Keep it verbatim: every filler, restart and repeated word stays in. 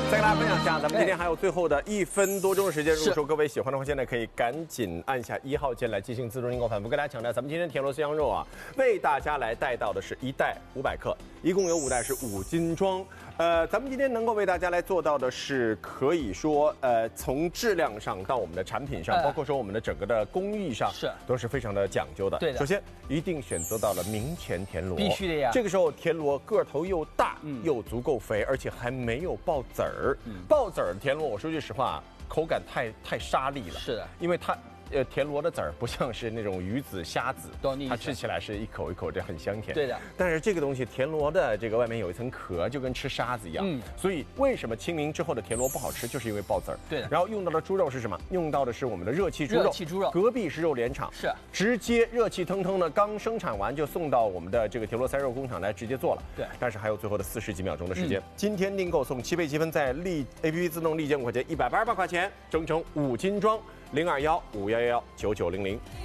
再跟大家分享一下，咱们今天还有最后的一分多钟的时间。如果说各位喜欢的话，现在可以赶紧按下一号键来进行自助订购。反复跟大家强调，咱们今天田螺香肉啊，为大家来带到的是一袋五百克，一共有五袋，是五斤装。呃，咱们今天能够为大家来做到的是，可以说呃，从质量上到我们的产品上，包括说我们的整个的工艺上，是都是非常的讲究的。对的。首先，一定选择到了明前田螺，必须的呀。这个时候田螺个头又大，嗯，又足够肥，而且还没有爆籽儿。嗯，爆籽儿的田螺，我说句实话，口感太太沙粒了。是的，因为它。呃，田螺的籽儿不像是那种鱼子、虾子，它吃起来是一口一口，这很香甜。对的。但是这个东西，田螺的这个外面有一层壳，就跟吃沙子一样。嗯。所以为什么清明之后的田螺不好吃，就是因为爆籽儿。对的。然后用到的猪肉是什么？用到的是我们的热气猪肉。热气猪肉。隔壁是肉联厂。是。直接热气腾腾的，刚生产完就送到我们的这个田螺塞肉工厂来直接做了。对。但是还有最后的四十几秒钟的时间。嗯、今天订购送七倍积分，在立 A P P 自动立减五块钱，一百八十八块钱，整整五斤装。零二幺五幺幺九九零零。